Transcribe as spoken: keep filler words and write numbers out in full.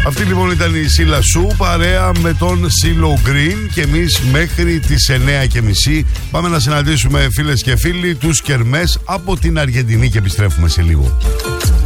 Αυτή λοιπόν ήταν η Σίλα Σου παρέα με τον Σίλο Γκριν και εμείς μέχρι τις εννιά και μισή πάμε να συναντήσουμε φίλες και φίλοι τους Κερμές από την Αργεντινή και επιστρέφουμε σε λίγο.